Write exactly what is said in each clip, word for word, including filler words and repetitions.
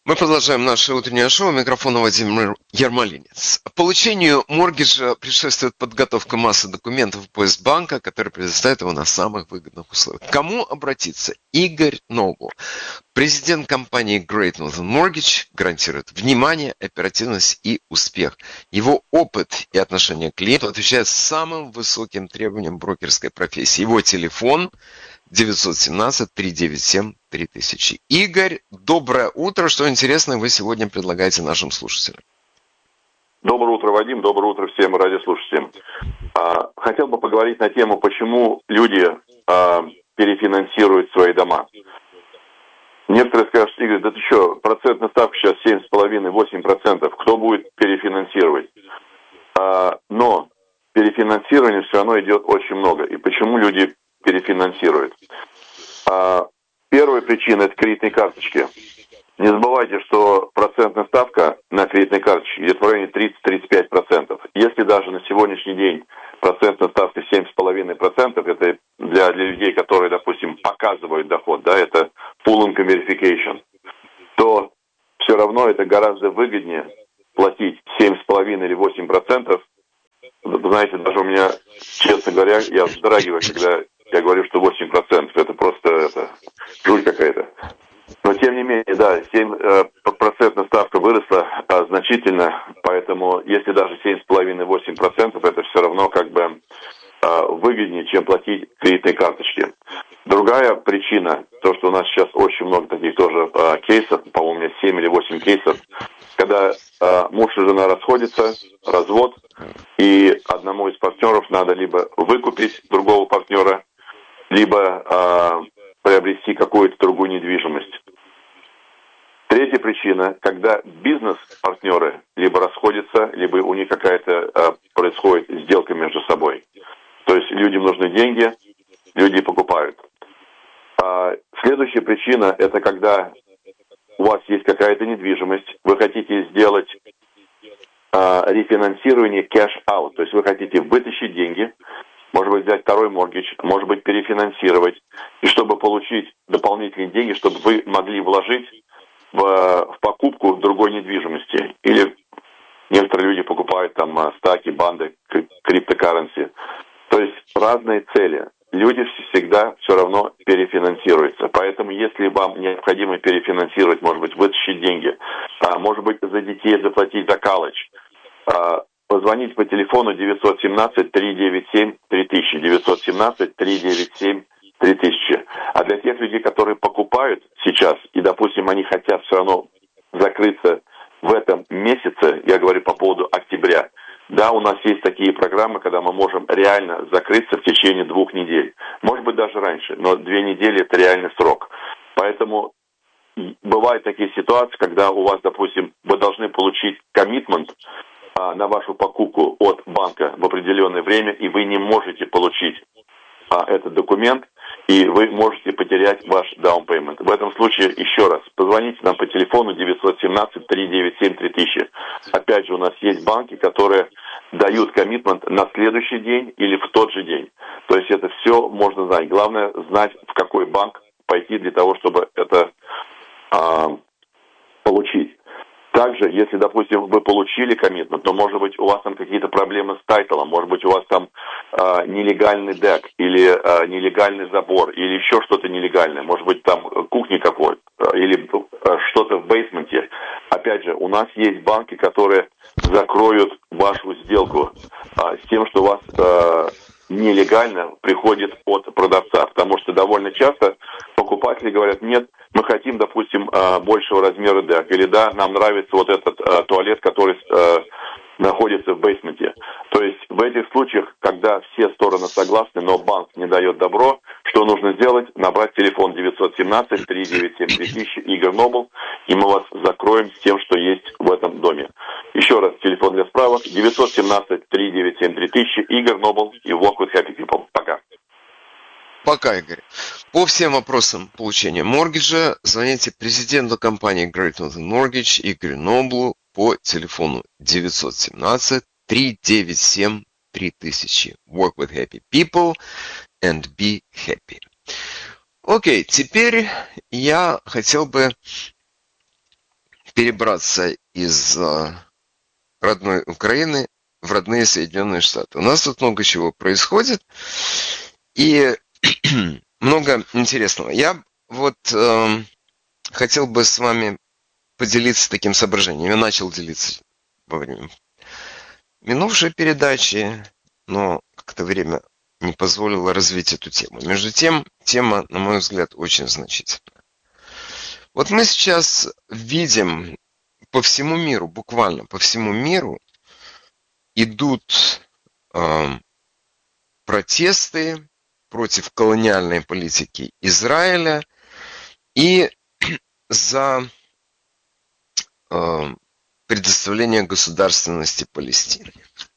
Мы продолжаем наше утреннее шоу. Микрофон Владимир Ермолинец. Получению моргиджа предшествует подготовка массы документов в поиск банка, который предоставит его на самых выгодных условиях. К кому обратиться? Игорь Нобл, президент компании Great Northern Mortgage, гарантирует внимание, оперативность и успех. Его опыт и отношение к клиенту отвечают самым высоким требованиям брокерской профессии. Его телефон девятьсот семнадцать триста девяносто семь три тысячи. Игорь, доброе утро. Что интересное вы сегодня предлагаете нашим слушателям? Доброе утро, Вадим. Доброе утро всем радиослушателям. А, хотел бы поговорить на тему, почему люди а, перефинансируют свои дома. Некоторые скажут: Игорь, да ты что, процентная ставка сейчас семь с половиной - восемь процентов. Кто будет перефинансировать? А, но перефинансирования все равно идет очень много. И почему люди перефинансируют? А, первая причина – это кредитные карточки. Не забывайте, что процентная ставка на кредитной карточке идет в районе тридцать - тридцать пять процентов. Если даже на сегодняшний день процентная ставка семь с половиной процентов, это для, для людей, которые, допустим, показывают доход, да, это full income verification, то все равно это гораздо выгоднее платить семь с половиной или восемь процентов. Вы знаете, даже у меня, честно говоря, я вздрагиваю, когда я говорю, что восемь процентов, это просто это, жуть какая-то. Но тем не менее, да, семь процентная ставка выросла а, значительно, поэтому если даже семь с половиной - восемь процентов, это все равно как бы а, выгоднее, чем платить кредитные карточки. Другая причина, то, что у нас сейчас очень много таких тоже а, кейсов, по-моему, у меня семь или восемь кейсов, когда а, муж и жена расходятся, развод, и одному из партнеров надо либо выкупить другого партнера, либо а, приобрести какую-то другую недвижимость. Третья причина, когда бизнес-партнеры либо расходятся, либо у них какая-то а, происходит сделка между собой. То есть людям нужны деньги, люди покупают. А, следующая причина – это когда у вас есть какая-то недвижимость, вы хотите сделать а, рефинансирование cash-out, то есть вы хотите вытащить деньги, может быть, взять второй моргидж, может быть, перефинансировать, и чтобы получить дополнительные деньги, чтобы вы могли вложить в, в покупку другой недвижимости. Или некоторые люди покупают там стаки, банды, криптокарренси. То есть разные цели. Люди всегда все равно перефинансируются. Поэтому, если вам необходимо перефинансировать, может быть, вытащить деньги, а, может быть, за детей заплатить за колледж, а, позвоните по телефону девятьсот семнадцать триста девяносто семь три тысячи, девятьсот семнадцать триста девяносто семь три тысячи. А для тех людей, которые покупают сейчас, и, допустим, они хотят все равно закрыться в этом месяце, я говорю по поводу октября, да, у нас есть такие программы, когда мы можем реально закрыться в течение двух недель. Может быть, даже раньше, но две недели – это реальный срок. Поэтому бывают такие ситуации, когда у вас, допустим, вы должны получить коммитмент а, на вашу покупку от банка в определенное время, и вы не можете получить а, этот документ, и вы можете потерять ваш down payment. В этом случае, еще раз, позвоните нам по телефону девятьсот семнадцать триста девяносто семь три тысячи. Опять же, у нас есть банки, которые дают коммитмент на следующий день или в тот же день. То есть это все можно знать. Главное знать, в какой банк пойти для того, чтобы это а, получить. Также, если, допустим, вы получили коммитмент, то, может быть, у вас там какие-то проблемы с тайтлом, может быть, у вас там э, нелегальный дек, или э, нелегальный забор, или еще что-то нелегальное, может быть, там кухня какой-то, э, или э, что-то в бейсменте. Опять же, у нас есть банки, которые закроют вашу сделку э, с тем, что у вас э, нелегально приходит от продавца, потому что довольно часто покупатели говорят: нет, мы хотим, допустим, большего размера дек, или да, нам нравится вот этот туалет, который находится в бейсменте. То есть в этих случаях, когда все стороны согласны, но банк не дает добро, что нужно сделать? Набрать телефон девятьсот семнадцать триста девяносто семь три тысячи, Игорь Нобл, и мы вас закроем с тем, что есть в этом доме. Еще раз, телефон для справок девятьсот семнадцать триста девяносто семь три тысячи, Игорь Нобл и Walk with Happy People. Пока. Пока, Игорь. По всем вопросам получения моргиджа звоните президенту компании Great Northern Mortgage Игорю Ноблу по телефону девятьсот семнадцать триста девяносто семь три тысячи. Work with happy people and be happy. Окей, теперь я хотел бы перебраться из родной Украины в родные Соединенные Штаты. У нас тут много чего происходит и много интересного. Я вот э, хотел бы с вами поделиться таким соображением. Я начал делиться во время минувшей передачи, но как-то время не позволило развить эту тему. Между тем, тема, на мой взгляд, очень значительная. Вот мы сейчас видим по всему миру, буквально по всему миру, идут э, протесты против колониальной политики Израиля и за э, предоставление государственности Палестине.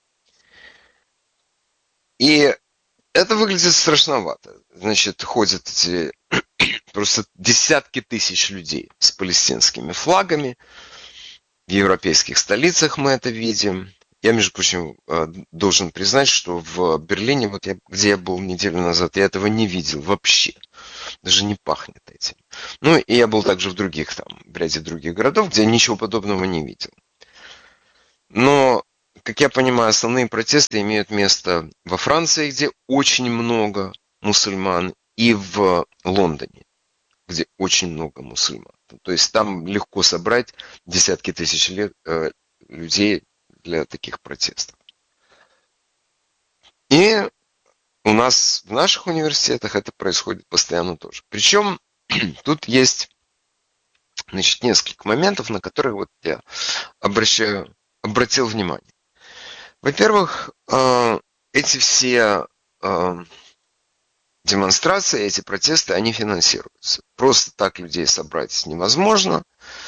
И это выглядит страшновато. Значит, ходят эти просто десятки тысяч людей с палестинскими флагами. В европейских столицах мы это видим. Я, между прочим, должен признать, что в Берлине, вот я, где я был неделю назад, я этого не видел вообще. Даже не пахнет этим. Ну, и я был также в других, там, в ряде других городов, где я ничего подобного не видел. Но, как я понимаю, основные протесты имеют место во Франции, где очень много мусульман, и в Лондоне, где очень много мусульман. То есть там легко собрать десятки тысяч лет, э, людей для таких протестов. И у нас в наших университетах это происходит постоянно тоже. Причем тут есть, значит, несколько моментов, на которые вот я обращаю, обратил внимание. Во-первых, э, эти все э, демонстрации, эти протесты, они финансируются. Просто так людей собрать невозможно.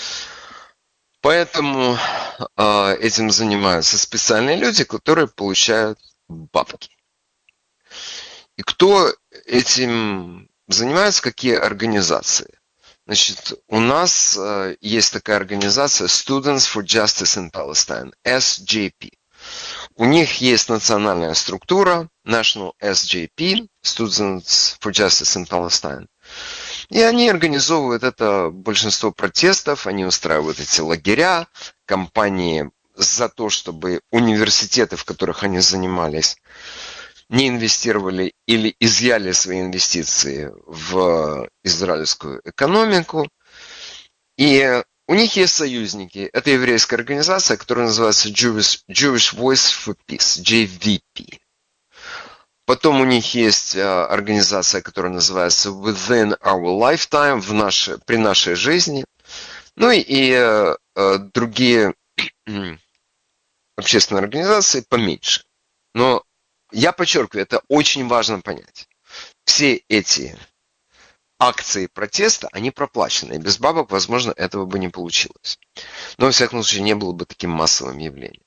Поэтому э, этим занимаются специальные люди, которые получают бабки. И кто этим занимается, какие организации? Значит, у нас э, есть такая организация Students for Justice in Palestine, эс джей пи. У них есть национальная структура National эс джей пи, Students for Justice in Palestine. И они организовывают это большинство протестов, они устраивают эти лагеря, кампании за то, чтобы университеты, в которых они занимались, не инвестировали или изъяли свои инвестиции в израильскую экономику. И у них есть союзники. Это еврейская организация, которая называется Jewish, Jewish Voice for Peace, джей ви пи. Потом у них есть организация, которая называется Within Our Lifetime, в наше, при нашей жизни. Ну и, и э, другие общественные организации поменьше. Но я подчеркиваю, это очень важно понять. Все эти акции протеста, они проплачены. И без бабок, возможно, этого бы не получилось. Но, во всяком случае, не было бы таким массовым явлением.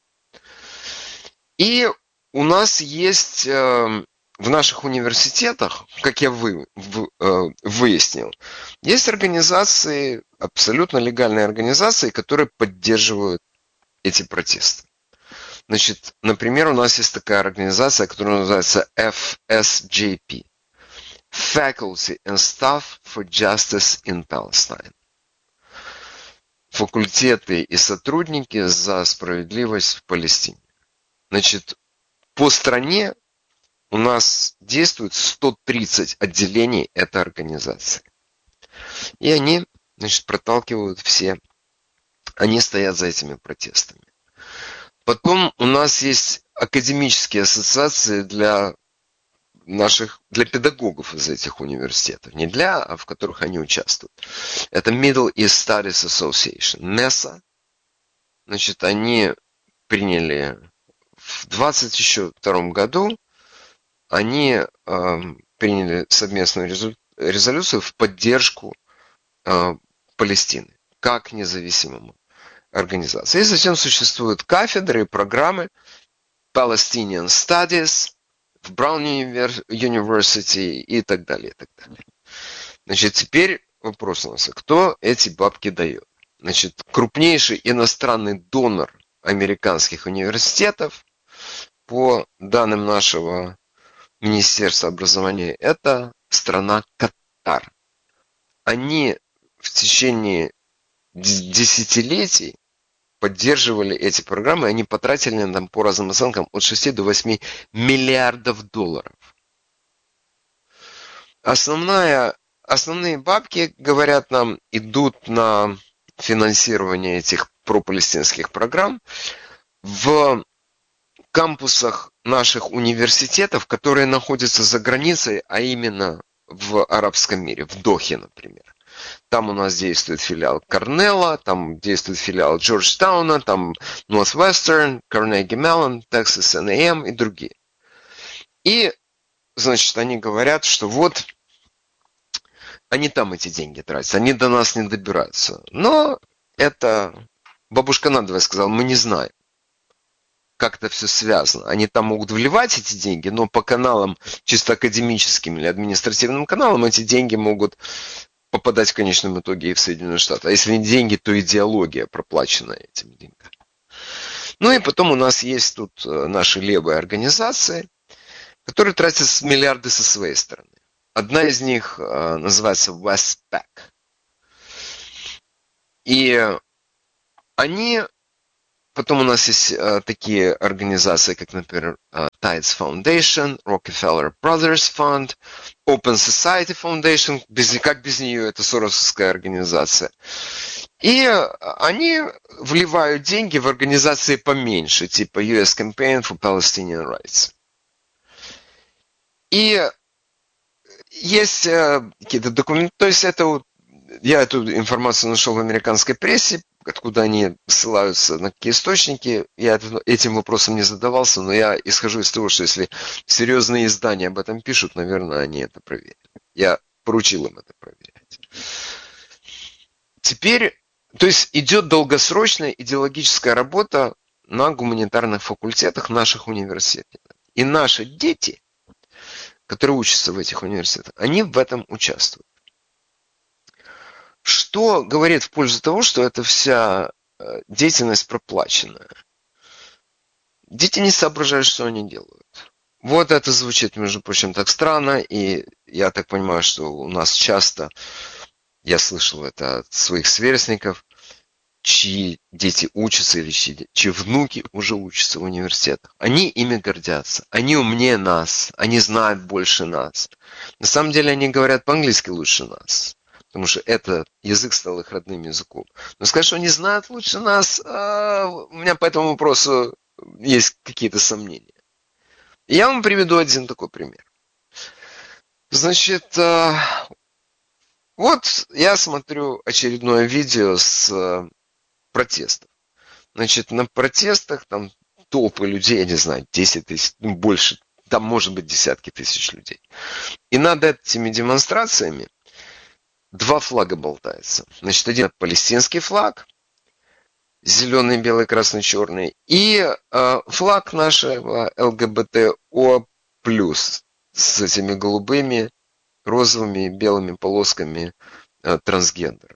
И у нас есть э, в наших университетах, как я вы, в, э, выяснил, есть организации, абсолютно легальные организации, которые поддерживают эти протесты. Значит, например, у нас есть такая организация, которая называется эф эс джей пи. Faculty and Staff for Justice in Palestine. Факультеты и сотрудники за справедливость в Палестине. Значит, по стране у нас действует сто тридцать отделений этой организации. И они, значит, проталкивают все, они стоят за этими протестами. Потом у нас есть академические ассоциации для наших, для педагогов из этих университетов. Не для, а в которых они участвуют. Это Middle East Studies Association, меса. Значит, они приняли в двадцать втором году, они э, приняли совместную резолю, резолюцию в поддержку э, Палестины как независимому организации. И затем существуют кафедры и программы Palestinian Studies в Браун University и так далее, и так далее. Значит, теперь вопрос у нас, кто эти бабки дает? Значит, крупнейший иностранный донор американских университетов, по данным нашего Министерства образования, это страна Катар. Они в течение десятилетий поддерживали эти программы, они потратили там, по разным оценкам от шести до восьми миллиардов долларов. Основная, основные бабки, говорят нам, идут на финансирование этих пропалестинских программ в кампусах наших университетов, которые находятся за границей, а именно в арабском мире, в Дохе, например. Там у нас действует филиал Корнелла, там действует филиал Джорджтауна, там Northwestern, Carnegie Mellon, Texas эй энд эм и другие. И, значит, они говорят, что вот они там эти деньги тратят, они до нас не добираются. Но это бабушка надвое сказала, мы не знаем, как это все связано. Они там могут вливать эти деньги, но по каналам чисто академическим или административным каналам эти деньги могут попадать в конечном итоге и в Соединенные Штаты. А если не деньги, то идеология, проплаченная этим деньгами. Ну и потом у нас есть тут наши левые организации, которые тратят миллиарды со своей стороны. Одна из них называется Westpac. И они... Потом у нас есть uh, такие организации, как, например, uh, Tides Foundation, Rockefeller Brothers Fund, Open Society Foundation, без, как без нее, это соросовская организация. И они вливают деньги в организации поменьше, типа ю эс Campaign for Palestinian Rights. И есть uh, какие-то документы, то есть это, я эту информацию нашел в американской прессе, откуда они ссылаются, на какие источники. Я этим вопросом не задавался, но я исхожу из того, что если серьезные издания об этом пишут, наверное, они это проверят. Я поручил им это проверять. Теперь, то есть идет долгосрочная идеологическая работа на гуманитарных факультетах наших университетов. И наши дети, которые учатся в этих университетах, они в этом участвуют. Что говорит в пользу того, что эта вся деятельность проплаченная? Дети не соображают, что они делают. Вот это звучит, между прочим, так странно, и я так понимаю, что у нас часто, я слышал это от своих сверстников, чьи дети учатся или чьи, чьи внуки уже учатся в университетах. Они ими гордятся, они умнее нас, они знают больше нас. На самом деле они говорят по-английски лучше нас. Потому что этот язык стал их родным языком. Но сказать, что они знают лучше нас, у меня по этому вопросу есть какие-то сомнения. Я вам приведу один такой пример. Значит, вот я смотрю очередное видео с протестов. Значит, на протестах там толпы людей, я не знаю, десять тысяч, ну, больше, там может быть десятки тысяч людей. И над этими демонстрациями два флага болтаются. Значит, один палестинский флаг, зеленый, белый, красный, черный, и э, флаг нашего эл гэ бэ тэ о плюс с этими голубыми, розовыми, белыми полосками э, трансгендера.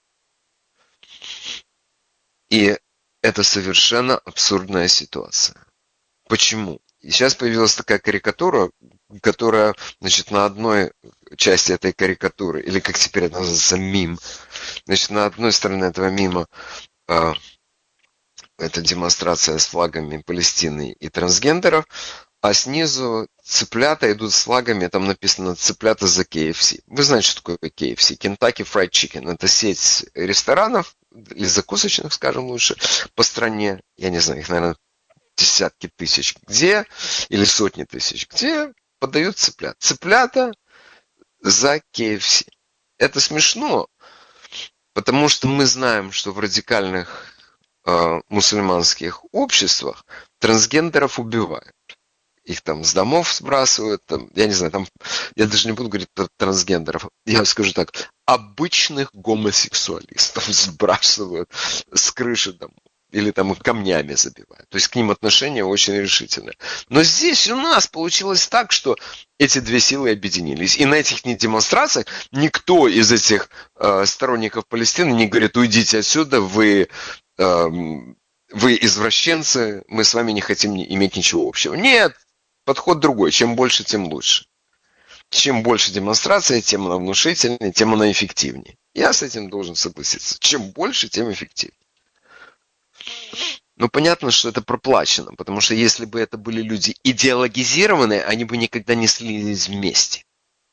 И это совершенно абсурдная ситуация. Почему? И сейчас появилась такая карикатура, которая, значит, на одной части этой карикатуры, или как теперь это называется, мим, значит, на одной стороне этого мима э, это демонстрация с флагами Палестины и трансгендеров, а снизу цыплята идут с флагами, там написано «цыплята за кей эф си». Вы знаете, что такое кей эф си? Kentucky Fried Chicken. Это сеть ресторанов, или закусочных, скажем лучше, по стране. Я не знаю, их, наверное, десятки тысяч где, или сотни тысяч где подают цыплят. Цыплята за кей эф си. Это смешно, потому что мы знаем, что в радикальных э, мусульманских обществах трансгендеров убивают. Их там с домов сбрасывают, там, я не знаю, там, я даже не буду говорить про трансгендеров, я скажу так, обычных гомосексуалистов сбрасывают с крыши домов. Или там их камнями забивают. То есть к ним отношение очень решительное. Но здесь у нас получилось так, что эти две силы объединились. И на этих демонстрациях никто из этих э, сторонников Палестины не говорит: уйдите отсюда, вы, э, вы извращенцы, мы с вами не хотим иметь ничего общего. Нет, подход другой. Чем больше, тем лучше. чем больше демонстрация, тем она внушительнее, тем она эффективнее. Я с этим должен согласиться. Чем больше, тем эффективнее. Но понятно, что это проплачено, потому что если бы это были люди идеологизированные, они бы никогда не слились вместе.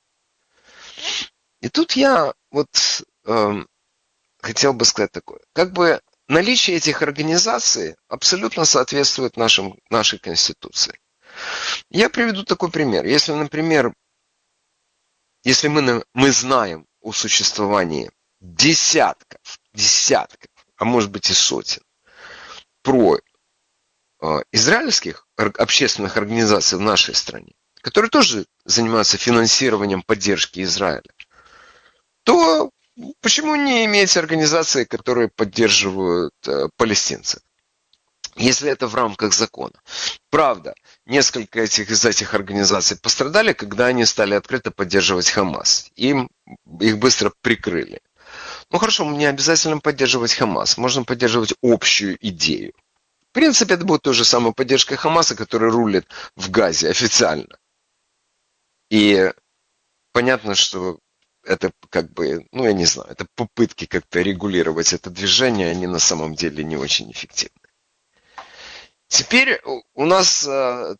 И тут я вот э, хотел бы сказать такое. Как бы наличие этих организаций абсолютно соответствует нашим, нашей Конституции. Я приведу такой пример. Если, например, если мы, мы знаем о существовании десятков, десятков, а может быть и сотен, про э, израильских общественных организаций в нашей стране, которые тоже занимаются финансированием поддержки Израиля, то почему не иметь организации, которые поддерживают э, палестинцев, если это в рамках закона? Правда, несколько этих, из этих организаций пострадали, когда они стали открыто поддерживать Хамас. Им, их быстро прикрыли. Ну хорошо, не обязательно поддерживать Хамас, можно поддерживать общую идею. В принципе, это будет то же самое поддержка Хамаса, который рулит в Газе официально. И понятно, что это как бы, ну я не знаю, это попытки как-то регулировать это движение, они на самом деле не очень эффективны. Теперь у нас э,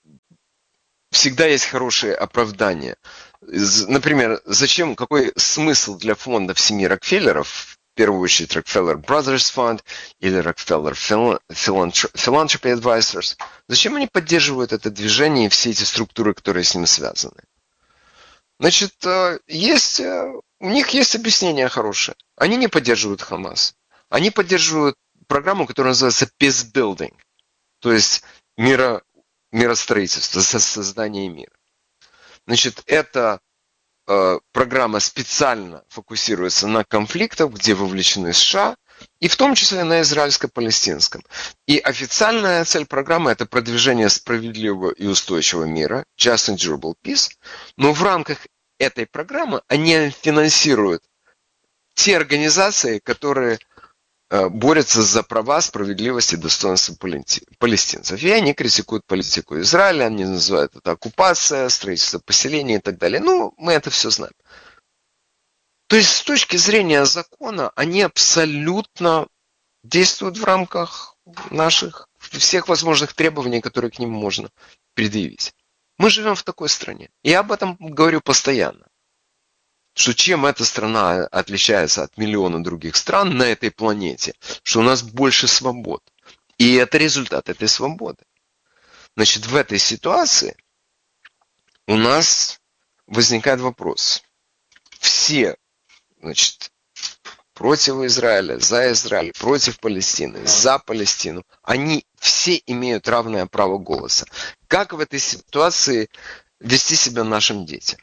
всегда есть хорошие оправдания. Например, зачем, какой смысл для фондов семьи Рокфеллеров, в первую очередь Rockefeller Brothers Fund или Rockefeller Philanthropy Advisors, зачем они поддерживают это движение и все эти структуры, которые с ним связаны? Значит, есть, у них есть объяснение хорошее. Они не поддерживают Хамас. Они поддерживают программу, которая называется Peace Building, то есть миро, миростроительство, создание мира. Значит, эта э, программа специально фокусируется на конфликтах, где вовлечены США, и в том числе на израильско-палестинском. И официальная цель программы – это продвижение справедливого и устойчивого мира, Just and Durable Peace, но в рамках этой программы они финансируют те организации, которые э, борются за права, справедливость и достоинство палестинцев. И они критикуют политику Израиля, они называют это оккупация, строительство поселений и так далее. Ну, мы это все знаем. То есть с точки зрения закона они абсолютно действуют в рамках наших всех возможных требований, которые к ним можно предъявить. Мы живем в такой стране. И я об этом говорю постоянно. Что чем эта страна отличается от миллиона других стран на этой планете, что у нас больше свобод. И это результат этой свободы. Значит, в этой ситуации у нас возникает вопрос. Все, значит, против Израиля, за Израиль, против Палестины, за Палестину, они все имеют равное право голоса. Как в этой ситуации вести себя нашим детям?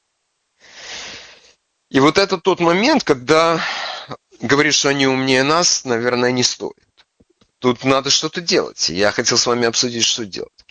И вот это тот момент, когда говорить, что они умнее нас, наверное, не стоит. Тут надо что-то делать. Я хотел с вами обсудить, что делать.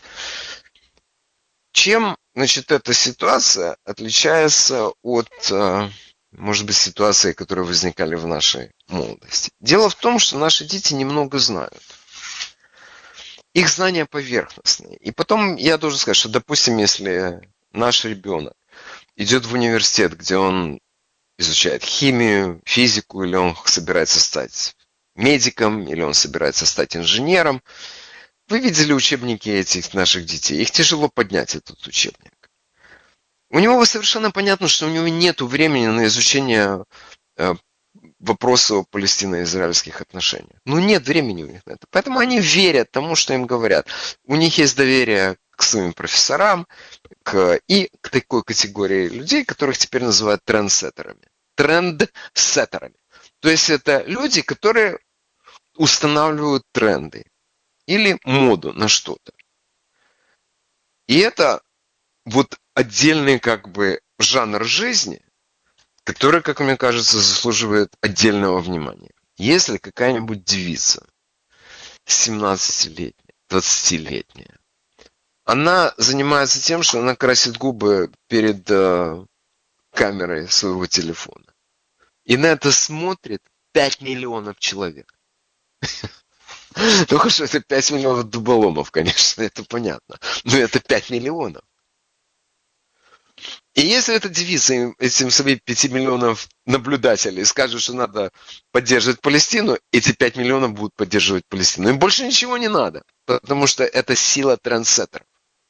Чем, значит, эта ситуация отличается от, может быть, ситуации, которые возникали в нашей молодости? Дело в том, что наши дети немного знают. Их знания поверхностные. И потом я должен сказать, что, допустим, если наш ребенок идет в университет, где он изучает химию, физику, или он собирается стать медиком, или он собирается стать инженером, вы видели учебники этих наших детей. Их тяжело поднять, этот учебник. У него совершенно понятно, что у него нет времени на изучение э, вопроса о палестино-израильских отношениях. Ну, нет времени у них на это. Поэтому они верят тому, что им говорят. У них есть доверие к своим профессорам к, и к такой категории людей, которых теперь называют трендсеттерами. Трендсеттерами. То есть это люди, которые устанавливают тренды или моду на что-то. И это вот отдельный как бы жанр жизни, который, как мне кажется, заслуживает отдельного внимания. Если какая-нибудь девица, семнадцатилетняя, двадцатилетняя, она занимается тем, что она красит губы перед э, камерой своего телефона. И на это смотрит пять миллионов человек. Только что это пять миллионов дуболомов, конечно, это понятно. Но это пять миллионов. И если эта девица этим своим пяти миллионов наблюдателей скажет, что надо поддерживать Палестину, эти пять миллионов будут поддерживать Палестину. Им больше ничего не надо, потому что это сила трендсеттеров.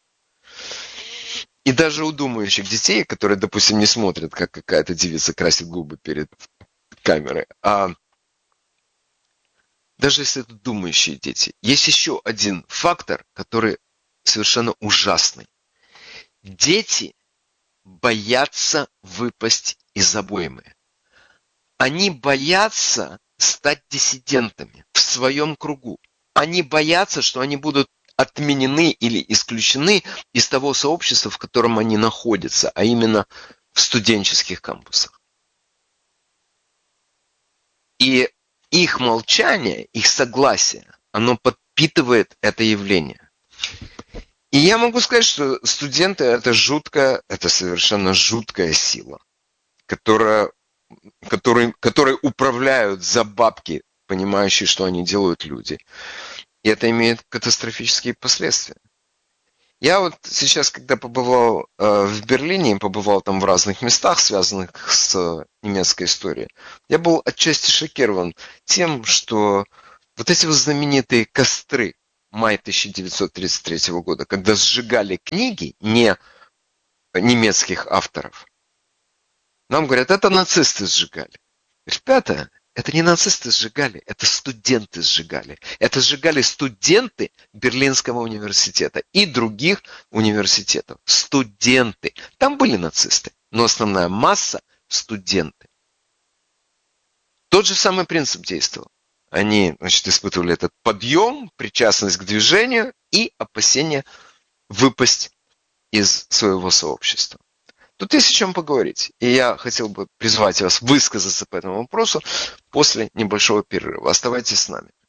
И даже у думающих детей, которые, допустим, не смотрят, как какая-то девица красит губы перед камерой, а даже если это думающие дети, есть еще один фактор, который совершенно ужасный. Дети боятся выпасть из обоймы. Они боятся стать диссидентами в своем кругу. Они боятся, что они будут отменены или исключены из того сообщества, в котором они находятся, а именно в студенческих кампусах. И их молчание, их согласие, оно подпитывает это явление. И я могу сказать, что студенты это жуткая, это совершенно жуткая сила, которая, которой, которой управляют за бабки, понимающие, что они делают люди. И это имеет катастрофические последствия. Я вот сейчас, когда побывал э, в Берлине, побывал там в разных местах, связанных с э, немецкой историей, я был отчасти шокирован тем, что вот эти вот знаменитые костры мая тысяча девятьсот тридцать третьего года, когда сжигали книги не немецких авторов, нам говорят, это нацисты сжигали. Ребята, это не нацисты сжигали, это студенты сжигали. Это сжигали студенты Берлинского университета и других университетов. Студенты. Там были нацисты, но основная масса – студенты. Тот же самый принцип действовал. Они, значит, испытывали этот подъем, причастность к движению и опасение выпасть из своего сообщества. Тут есть о чем поговорить. И я хотел бы призвать вас высказаться по этому вопросу после небольшого перерыва. Оставайтесь с нами.